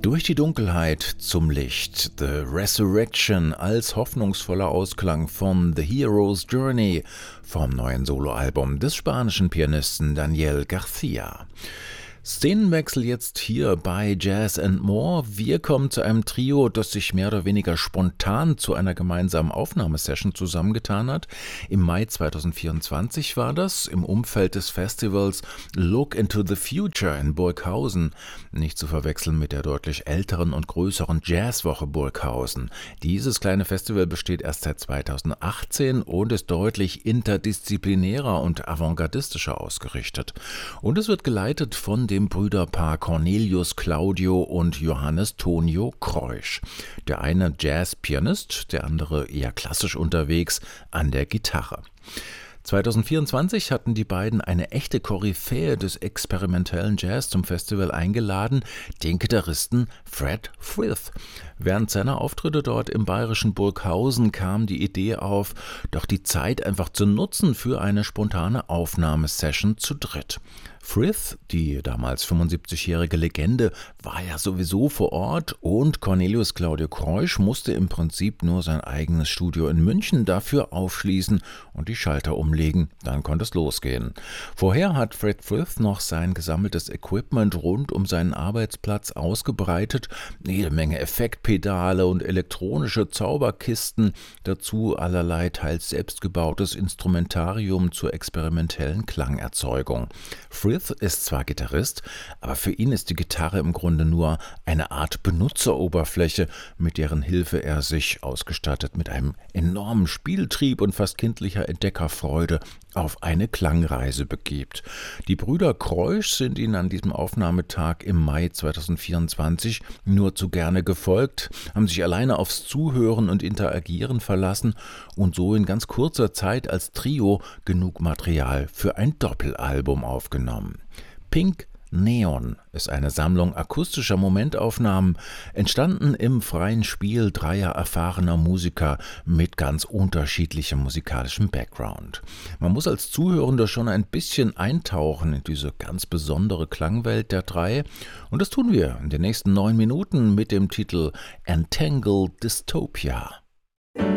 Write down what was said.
Durch die Dunkelheit zum Licht, The Resurrection als hoffnungsvoller Ausklang von The Hero's Journey vom neuen Soloalbum des spanischen Pianisten Daniel Garcia. Szenenwechsel jetzt hier bei Jazz and More. Wir kommen zu einem Trio, das sich mehr oder weniger spontan zu einer gemeinsamen Aufnahmesession zusammengetan hat. Im Mai 2024 war das, im Umfeld des Festivals Look into the Future in Burghausen. Nicht zu verwechseln mit der deutlich älteren und größeren Jazzwoche Burghausen. Dieses kleine Festival besteht erst seit 2018 und ist deutlich interdisziplinärer und avantgardistischer ausgerichtet. Und es wird geleitet von dem Brüderpaar Cornelius Claudio und Johannes Tonio Kreusch. Der eine Jazz-Pianist, der andere eher klassisch unterwegs an der Gitarre. 2024 hatten die beiden eine echte Koryphäe des experimentellen Jazz zum Festival eingeladen, den Gitarristen Fred Frith. Während seiner Auftritte dort im bayerischen Burghausen kam die Idee auf, doch die Zeit einfach zu nutzen für eine spontane Aufnahmesession zu dritt. Frith, die damals 75-jährige Legende, war ja sowieso vor Ort und Cornelius Claudio Kreusch musste im Prinzip nur sein eigenes Studio in München dafür aufschließen und die Schalter umlegen. Dann konnte es losgehen. Vorher hat Fred Frith noch sein gesammeltes Equipment rund um seinen Arbeitsplatz ausgebreitet. Jede Menge Effektpedale und elektronische Zauberkisten, dazu allerlei teils selbstgebautes Instrumentarium zur experimentellen Klangerzeugung. Frith ist zwar Gitarrist, aber für ihn ist die Gitarre im Grunde nur eine Art Benutzeroberfläche, mit deren Hilfe er sich, ausgestattet mit einem enormen Spieltrieb und fast kindlicher Entdeckerfreude, auf eine Klangreise begibt. Die Brüder Kreusch sind ihnen an diesem Aufnahmetag im Mai 2024 nur zu gerne gefolgt, haben sich alleine aufs Zuhören und Interagieren verlassen und so in ganz kurzer Zeit als Trio genug Material für ein Doppelalbum aufgenommen. Pink Neon ist eine Sammlung akustischer Momentaufnahmen, entstanden im freien Spiel dreier erfahrener Musiker mit ganz unterschiedlichem musikalischem Background. Man muss als Zuhörender schon ein bisschen eintauchen in diese ganz besondere Klangwelt der drei und das tun wir in den nächsten 9 Minuten mit dem Titel Entangled Dystopia.